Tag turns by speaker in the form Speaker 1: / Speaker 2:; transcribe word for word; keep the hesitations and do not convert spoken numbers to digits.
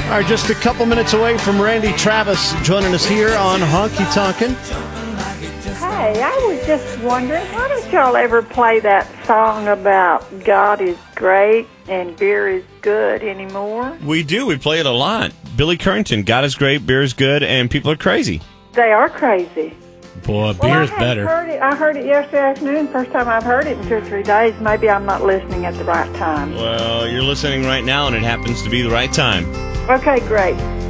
Speaker 1: All right, just a couple minutes away from Randy Travis joining us here on Honky Tonkin'.
Speaker 2: Hey, I was just wondering, why don't y'all ever play that song about God is great and beer is good anymore?
Speaker 3: We do. We play it a lot. Billy Currington, God is great, beer is good, and people are crazy.
Speaker 2: They are crazy.
Speaker 4: Boy,
Speaker 2: Well,
Speaker 4: beer's
Speaker 2: I
Speaker 4: better.
Speaker 2: Heard it, I heard it yesterday afternoon. First time I've heard it in two or three days. Maybe I'm not listening at the right time.
Speaker 3: Well, you're listening right now, and it happens to be the right time.
Speaker 2: Okay, great.